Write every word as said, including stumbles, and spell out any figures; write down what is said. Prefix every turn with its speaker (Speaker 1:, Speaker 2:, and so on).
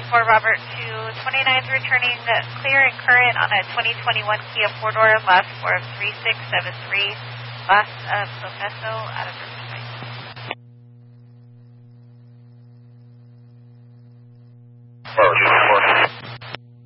Speaker 1: for Robert to twenty-ninth, returning clear and current on a twenty twenty-one Kia four-door, last four of three six seven three, Las uh, Profeso out of